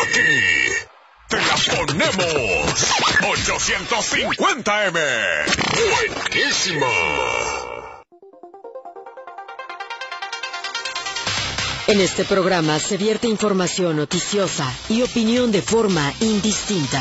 Aquí te la ponemos 850M. Buenísima. En este programa se vierte información noticiosa y opinión de forma indistinta.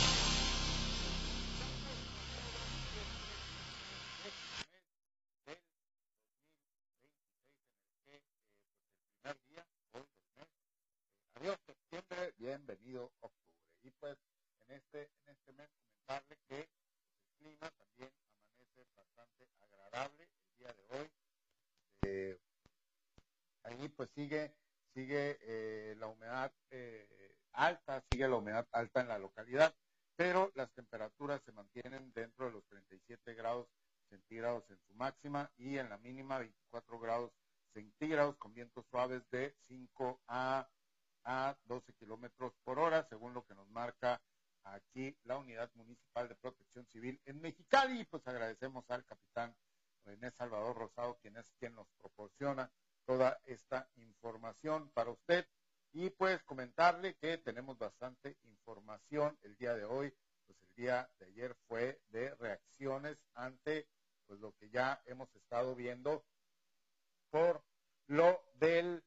Adiós septiembre, bienvenido octubre. Y pues en este mes comentarle que el clima también amanece bastante agradable el día de hoy. Ahí pues sigue la humedad sigue la humedad alta en la localidad, pero las temperaturas se mantienen dentro de los 37 grados centígrados en su máxima y en la mínima 24 grados centígrados con vientos suaves de 5 a 12 kilómetros por hora, según lo que nos marca aquí la Unidad Municipal de Protección Civil en Mexicali. Pues agradecemos al capitán René Salvador Rosado, quien nos proporciona toda esta información para usted. Y pues comentarle que tenemos bastante información el día de hoy. Pues el día de ayer fue de reacciones ante pues lo que ya hemos estado viendo por lo del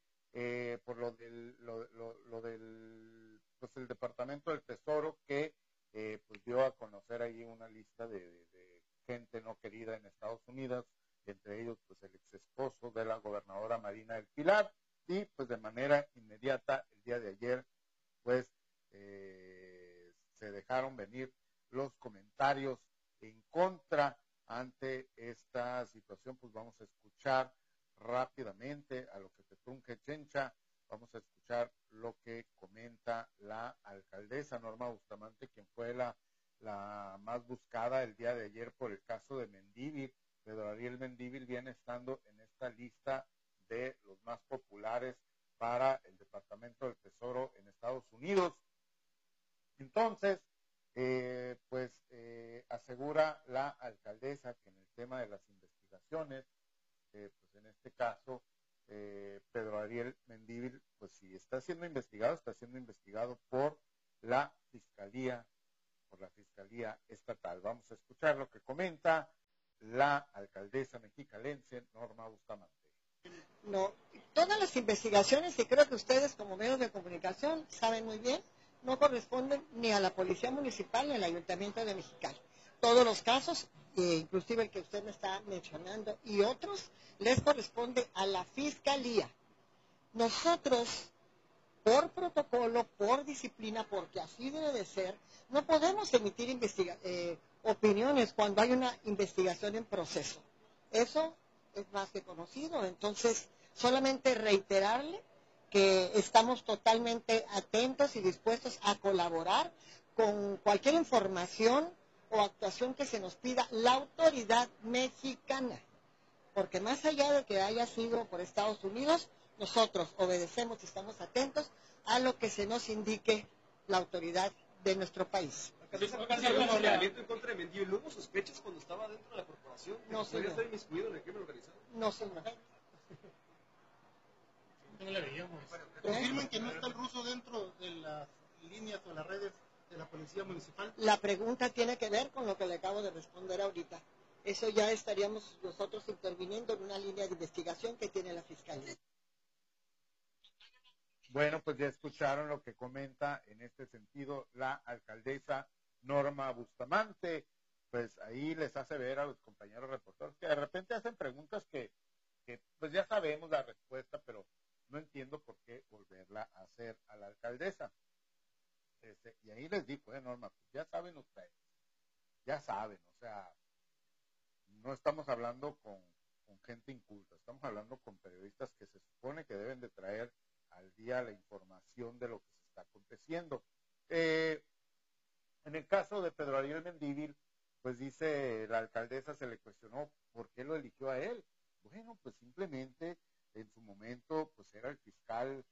pues el Departamento del Tesoro que pues dio a conocer ahí una lista de gente no querida en Estados Unidos, entre ellos pues el ex esposo de la gobernadora Marina del Pilar, y pues de manera inmediata el día de ayer pues se dejaron venir los comentarios en contra ante esta situación. Pues vamos a escuchar rápidamente a lo que te trunque Chencha. Vamos a escuchar lo que comenta la alcaldesa Norma Bustamante, quien fue la más buscada el día de ayer por el caso de Mendívil. Pedro Ariel Mendívil viene estando en esta lista de los más populares para el Departamento del Tesoro en Estados Unidos. Entonces, asegura la alcaldesa que en el tema de las investigaciones, pues en este caso, Pedro Ariel Mendívil, pues si está siendo investigado por la Fiscalía Estatal. Vamos a escuchar lo que comenta la alcaldesa mexicalense Norma Bustamante. No, todas las investigaciones, y creo que ustedes como medios de comunicación saben muy bien, no corresponden ni a la Policía Municipal ni al Ayuntamiento de Mexicali. Todos los casos, inclusive el que usted me está mencionando y otros, les corresponde a la Fiscalía. Nosotros, por protocolo, por disciplina, porque así debe de ser, no podemos emitir opiniones cuando hay una investigación en proceso. Eso es más que conocido. Entonces, solamente reiterarle que estamos totalmente atentos y dispuestos a colaborar con cualquier información o actuación que se nos pida la autoridad mexicana, porque más allá de que haya sido por Estados Unidos, nosotros obedecemos y estamos atentos a lo que se nos indique la autoridad de nuestro país. ¿En contra de Mendívil? ¿No hubo sospechas cuando estaba dentro de la corporación? No, señor. ¿Podría estar inmiscuido en el crimen organizado? No, señor. No la veíamos. ¿Confirman que no está el ruso dentro de las líneas o las redes de la Policía Municipal? La pregunta tiene que ver con lo que le acabo de responder ahorita. Eso ya estaríamos nosotros interviniendo en una línea de investigación que tiene la Fiscalía. Bueno, pues ya escucharon lo que comenta en este sentido la alcaldesa Norma Bustamante. Pues ahí les hace ver a los compañeros reporteros que de repente hacen preguntas que pues ya sabemos la respuesta, pero no entiendo por qué volverla a hacer a la alcaldesa. Y ahí les dijo, Norma, pues ya saben ustedes, ya saben, o sea, no estamos hablando con gente inculta, estamos hablando con periodistas que se supone que deben de traer al día la información de lo que se está aconteciendo. En el caso de Pedro Ariel Mendívil, pues dice la alcaldesa, se le cuestionó por qué lo eligió a él. Bueno, pues simplemente en su momento pues era el fiscal,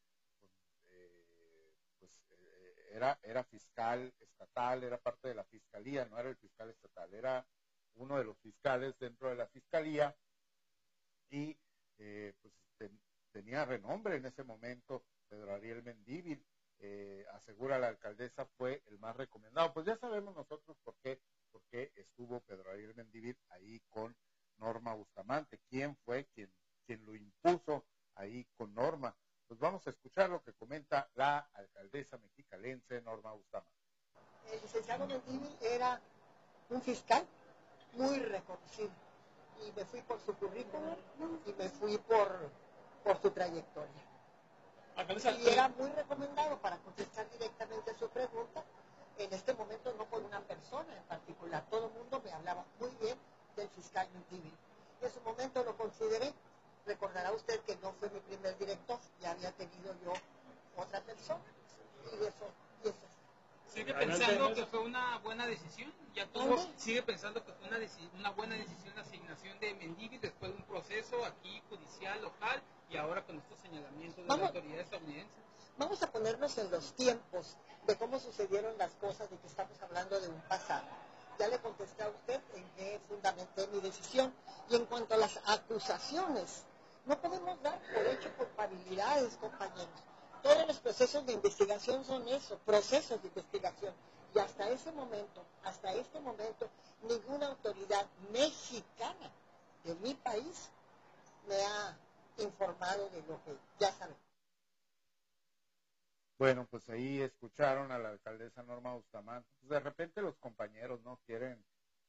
era fiscal estatal, era parte de la fiscalía, no era el fiscal estatal, era uno de los fiscales dentro de la fiscalía y pues tenía renombre en ese momento Pedro Ariel Mendívil. asegura la alcaldesa, fue el más recomendado. Pues ya sabemos nosotros por qué estuvo Pedro Ariel Mendívil ahí con Norma Bustamante, quién fue quien lo impuso ahí con Norma. Pues vamos a escuchar lo que comenta la alcaldesa mexicalense Norma Bustamante. El licenciado Mendívil era un fiscal muy reconocido y me fui por su currículum y me fui por su trayectoria. Y era muy recomendado para contestar directamente su pregunta. En este momento no por una persona en particular, todo el mundo me hablaba muy bien del fiscal Mendívil. En su momento lo consideré. Recordará usted que no fue mi primer director, ya había tenido yo otra persona y eso. ¿Sigue pensando que fue una buena decisión? ¿Sigue pensando que fue una buena decisión la asignación de Mendívil después de un proceso aquí judicial, local y ahora con estos señalamientos de la autoridad estadounidense? Vamos a ponernos en los tiempos de cómo sucedieron las cosas, de que estamos hablando de un pasado. Ya le contesté a usted en qué fundamenté mi decisión. Y en cuanto a las acusaciones, no podemos dar por hecho culpabilidades, compañeros. Todos los procesos de investigación son eso, procesos de investigación. Y hasta este momento, ninguna autoridad mexicana de mi país me ha informado de lo que ya sabemos. Bueno, pues ahí escucharon a la alcaldesa Norma Bustamante. Pues de repente los compañeros no quieren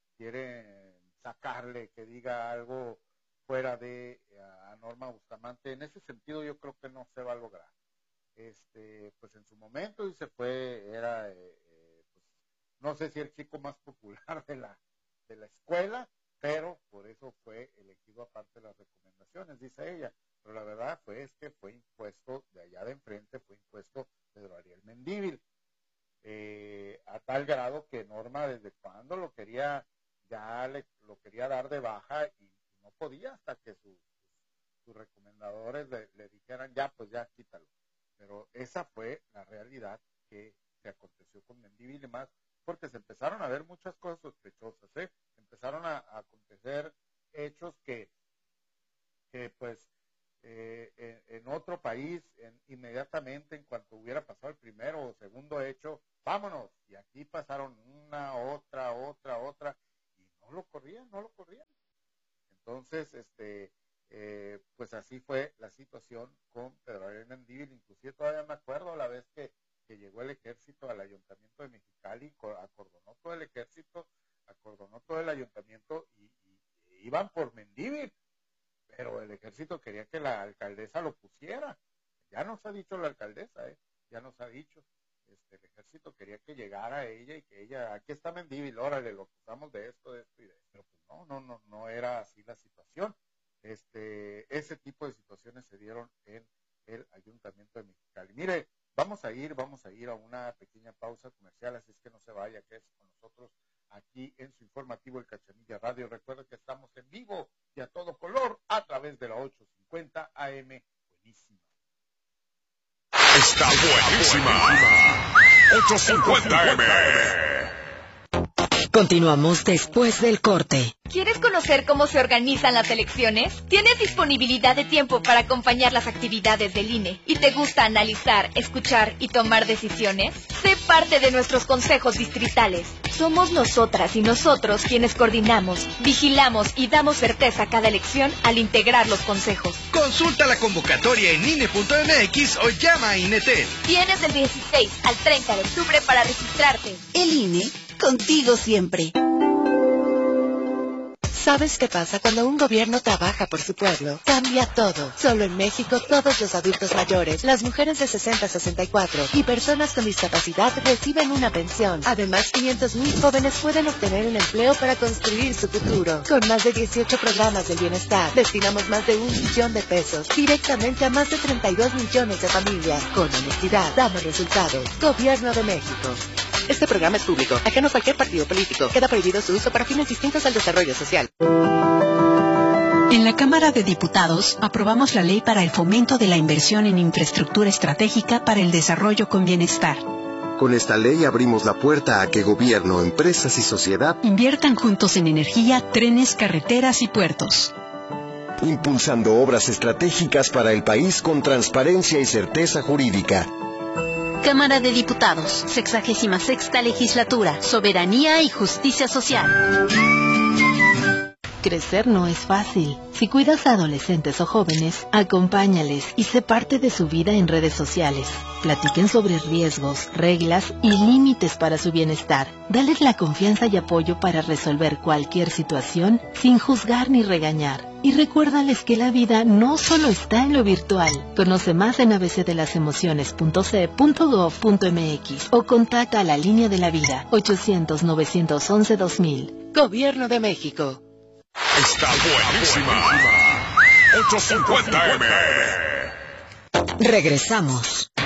sacarle que diga algo fuera de a Norma Bustamante. En ese sentido yo creo que no se va a lograr. Pues en su momento y se fue, era pues, no sé si el chico más popular de la escuela, pero por eso fue elegido aparte de las recomendaciones, dice ella. Pero la verdad fue fue impuesto de allá de enfrente, fue impuesto Pedro Ariel Mendívil, a tal grado que Norma desde cuando lo quería dar de baja y no podía hasta que sus recomendadores le dijeran ya quítalo. Pero esa fue la realidad que se aconteció con Mendívil y más, porque se empezaron a ver muchas cosas sospechosas, empezaron a acontecer hechos que pues en otro país, inmediatamente en cuanto hubiera pasado el primero o segundo hecho, vámonos, y aquí pasaron una, otra, y no lo corrían. Entonces, pues así fue la situación con Pedro Ariel Mendívil. Inclusive todavía me acuerdo la vez que llegó el ejército al ayuntamiento de Mexicali, acordonó todo el ayuntamiento y iban por Mendívil, pero el ejército quería que la alcaldesa lo pusiera. Ya nos ha dicho la alcaldesa, ya nos ha dicho, el ejército quería que llegara ella y que ella, aquí está Mendívil, órale, lo acusamos de esto y de esto, pero pues no era así la situación. Ese tipo de situaciones se dieron en el ayuntamiento de Mexicali. Mire, vamos a ir a una pequeña pausa comercial, así es que no se vaya, que es con nosotros aquí en su informativo El Cachanilla Radio. Recuerda que estamos en vivo y a todo color a través de la 850 AM. Buenísima. Está buenísima. 850 AM. Continuamos después del corte. ¿Quieres conocer cómo se organizan las elecciones? ¿Tienes disponibilidad de tiempo para acompañar las actividades del INE? ¿Y te gusta analizar, escuchar y tomar decisiones? Sé parte de nuestros consejos distritales. Somos nosotras y nosotros quienes coordinamos, vigilamos y damos certeza a cada elección al integrar los consejos. Consulta la convocatoria en INE.mx o llama a INETEL. Tienes del 16 al 30 de octubre para registrarte. El INE, contigo siempre. ¿Sabes qué pasa cuando un gobierno trabaja por su pueblo? Cambia todo. Solo en México, todos los adultos mayores, las mujeres de 60 a 64 y personas con discapacidad reciben una pensión. Además, 500,000 jóvenes pueden obtener un empleo para construir su futuro. Con más de 18 programas del bienestar, destinamos más de 1 billón de pesos directamente a más de 32 millones de familias. Con honestidad, damos resultados. Gobierno de México. Este programa es público, ajeno a cualquier partido político. Queda prohibido su uso para fines distintos al desarrollo social. En la Cámara de Diputados aprobamos la ley para el fomento de la inversión en infraestructura estratégica para el desarrollo con bienestar. Con esta ley abrimos la puerta a que gobierno, empresas y sociedad inviertan juntos en energía, trenes, carreteras y puertos. Impulsando obras estratégicas para el país con transparencia y certeza jurídica. Cámara de Diputados, 66ª Legislatura, Soberanía y Justicia Social. Crecer no es fácil. Si cuidas a adolescentes o jóvenes, acompáñales y sé parte de su vida en redes sociales. Platiquen sobre riesgos, reglas y límites para su bienestar. Dales la confianza y apoyo para resolver cualquier situación sin juzgar ni regañar. Y recuérdales que la vida no solo está en lo virtual. Conoce más en abcdelasemociones.ce.gov.mx o contacta a la Línea de la Vida 800-911-2000. Gobierno de México. Está buenísima. 850M. Regresamos.